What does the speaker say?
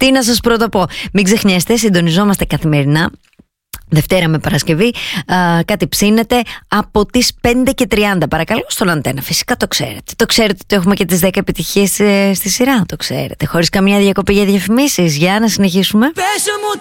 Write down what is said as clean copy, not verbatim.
Τι να σας πρώτα πω. Μην ξεχνιέστε, συντονιζόμαστε καθημερινά Δευτέρα με Παρασκευή, κάτι ψήνεται από τις 5:30. Παρακαλώ στον Αντένα, φυσικά το ξέρετε. Το ξέρετε ότι έχουμε και τις 10 επιτυχίες στη σειρά. Το ξέρετε. Χωρίς καμία διακοπή για διαφημίσεις. Για να συνεχίσουμε. Πες μου